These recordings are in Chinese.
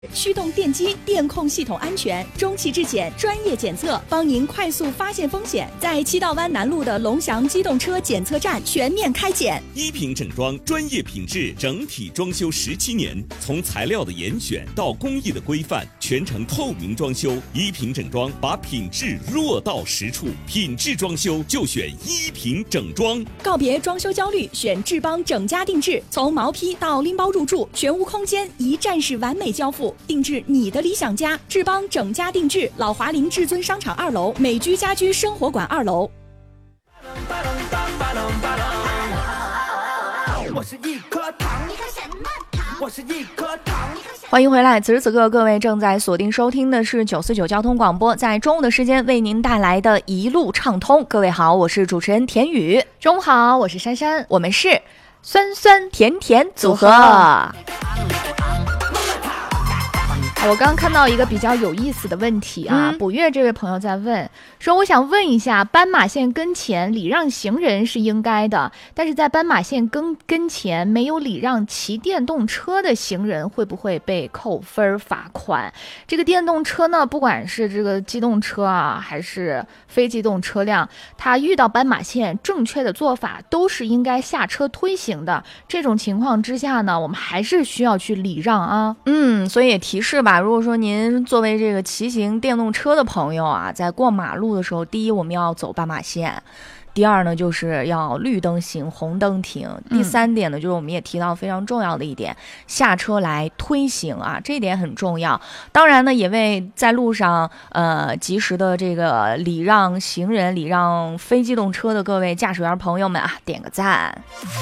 驱动电机电控系统安全，中汽质检专业检测，帮您快速发现风险。在七道湾南路的龙翔机动车检测站全面开检。 一品整装专业品质，整体装修17年，从材料的严选到工艺的规范，全程透明装修。一品整装把品质落到实处，品质装修就选一品整装。 告别装修焦虑，选智邦整家定制，从毛坯到拎包入住，全屋空间一站式完美交付。定制你的理想家，智邦整家定制，老华林至尊商场2楼，美居家居生活馆2楼。 我是一颗糖，你颗什么糖？我是一颗糖。 欢迎回来，此时此刻各位正在锁定收听的是949交通广播，在中午的时间为您带来的一路畅通。各位好，我是主持人田雨。 中午好，我是珊珊， 我们是酸酸甜甜组合。 我刚看到一个比较有意思的问题啊，补月这位朋友在问说，我想问一下，斑马线跟前礼让行人是应该的，但是在斑马线跟前没有礼让骑电动车的行人，会不会被扣分罚款？这个电动车呢，不管是这个机动车啊，还是非机动车辆，它遇到斑马线，正确的做法都是应该下车推行的。这种情况之下呢，我们还是需要去礼让啊。 所以也提示吧，如果说您作为这个骑行电动车的朋友啊，在过马路的时候，第一我们要走斑马线，第二呢就是要绿灯行，红灯停，第三点呢就是我们也提到非常重要的一点，下车来推行啊，这一点很重要。当然呢也为在路上及时的这个礼让行人、礼让非机动车的各位驾驶员朋友们啊点个赞。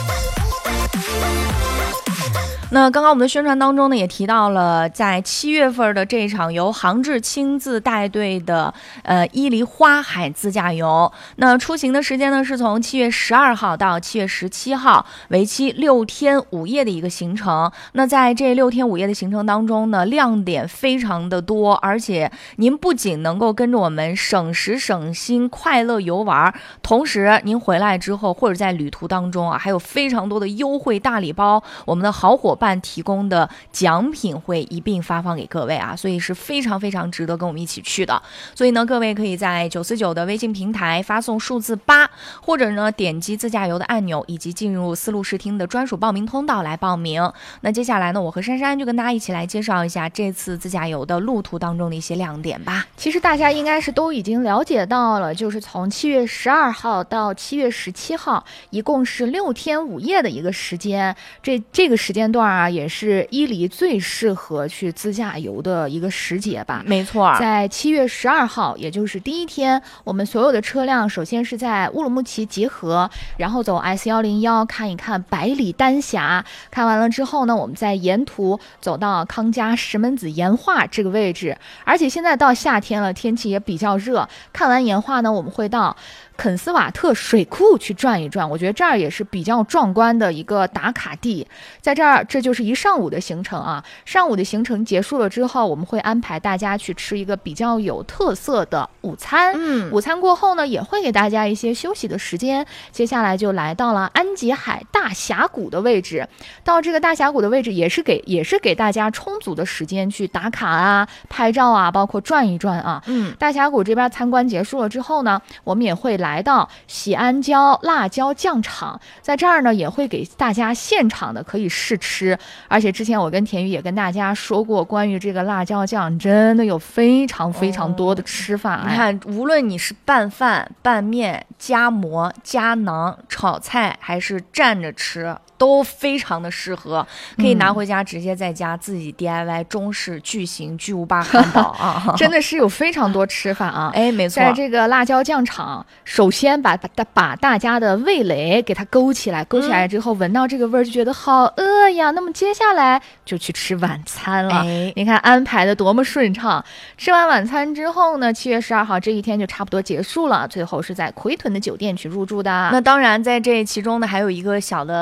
那刚刚我们的宣传当中呢，也提到了在7月份的这场由杭志亲自带队的伊犁花海自驾游。那出行的时间呢是从7月12号到7月17号，为期6天5夜的一个行程。那在这6天5夜的行程当中呢，亮点非常的多，而且您不仅能够跟着我们省时省心快乐游玩，同时您回来之后或者在旅途当中啊，还有非常多的优惠大礼包，我们的好伙伴提供的奖品会一并发放给各位啊，所以是非常非常值得跟我们一起去的。所以呢，各位可以在949的微信平台发送数字8，或者呢点击自驾游的按钮，以及进入丝路视听的专属报名通道来报名。那接下来呢，我和珊珊就跟大家一起来介绍一下这次自驾游的路途当中的一些亮点吧。 其实大家应该是都已经了解到了，就是从7月12号到7月17号，一共是6天5夜的一个时间。这个时间段啊，也是伊犁最适合去自驾游的一个时节吧。 没错，在 7月12号，也就是第一天，我们所有的车辆首先是在乌鲁木齐集合，然后走 S101 看一看百里丹霞。看完了之后呢，我们再沿途走到康佳石门子岩画这个位置。而且现在到夏天了，天气也比较热，看完岩画呢，我们会到肯斯瓦特水库去转一转，我觉得这儿也是比较壮观的一个打卡地。在这儿，这就是一上午的行程啊。上午的行程结束了之后，我们会安排大家去吃一个比较有特色的午餐。午餐过后呢，也会给大家一些休息的时间。接下来就来到了安吉海大峡谷的位置。到这个大峡谷的位置，也是给大家充足的时间去打卡啊、拍照啊，包括转一转啊。大峡谷这边参观结束了之后呢，我们也会来到喜安椒辣椒酱厂，在这儿呢也会给大家现场的可以试吃。而且之前我跟田雨也跟大家说过，关于这个辣椒酱真的有非常非常多的吃法。 你看，无论你是拌饭、拌面、夹馍、夹馕、炒菜，还是蘸着吃，都非常的适合，可以拿回家直接在家自己 DIY 中式巨型巨无霸汉堡啊！ 真的是有非常多吃法啊！ 哎，没错， 在这个辣椒酱厂，首先把大家的味蕾给它勾起来之后，闻到这个味儿就觉得好饿呀。那么接下来就去吃晚餐了。你看安排的多么顺畅！吃完晚餐之后呢，7月12号这一天就差不多结束了，最后是在奎屯的酒店去入住的。 那当然，在这其中呢，还有一个小的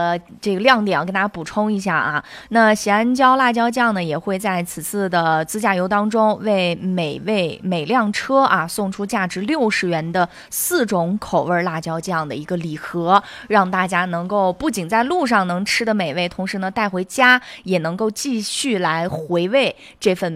这个亮点，跟大家补充一下啊。那咸安椒辣椒酱呢，也会在此次的自驾游当中，为每辆车啊送出价值60元的4种口味辣椒酱的一个礼盒，让大家能够不仅在路上能吃的美味，同时呢带回家也能够继续来回味这份